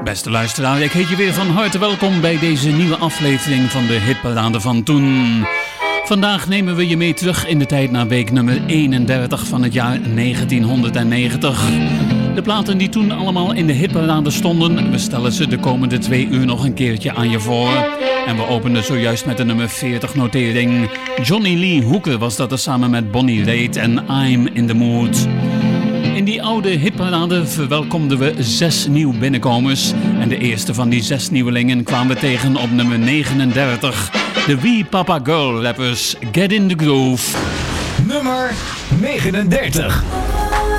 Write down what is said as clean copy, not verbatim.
Beste luisteraar, ik heet je weer van harte welkom bij deze nieuwe aflevering van de Hitparade van toen. Vandaag nemen we je mee terug in de tijd naar week nummer 31 van het jaar 1990. De platen die toen allemaal in de hitparade stonden, we stellen ze de komende 2 uur nog een keertje aan je voor. En we openen zojuist met de nummer 40 notering. Johnny Lee Hooker was dat er samen met Bonnie Raitt en I'm in the Mood. In die oude hitparade verwelkomden we 6 nieuw binnenkomers. En de eerste van die 6 nieuwelingen kwamen we tegen op nummer 39. De Wee Papa Girl rappers Get in the Groove. Nummer 39.